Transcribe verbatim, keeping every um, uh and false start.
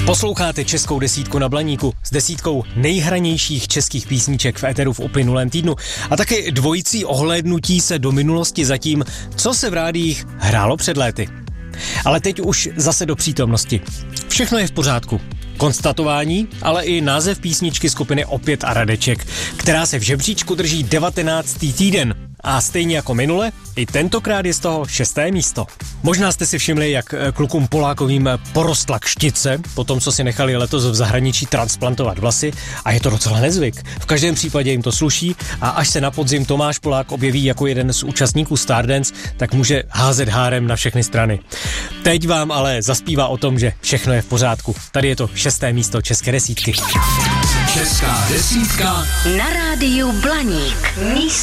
Posloucháte Českou desítku na Blaníku s desítkou nejhranějších českých písniček v éteru v uplynulém týdnu a taky dvojicí ohlédnutí se do minulosti za tím, co se v rádiích hrálo před léty. Ale teď už zase do přítomnosti. Všechno je v pořádku. Konstatování, ale i název písničky skupiny Opět a Radeček, která se v žebříčku drží devatenáctý týden. A stejně jako minule, i tentokrát je z toho šesté místo. Možná jste si všimli, jak klukům Polákovým porostla kštice, po tom, co si nechali letos v zahraničí transplantovat vlasy, a je to docela nezvyk. V každém případě jim to sluší a až se na podzim Tomáš Polák objeví jako jeden z účastníků Stardance, tak může házet hárem na všechny strany. Teď vám ale zaspívá o tom, že všechno je v pořádku. Tady je to šesté místo České desítky. Česká desítka na rádiu Blaník. Místo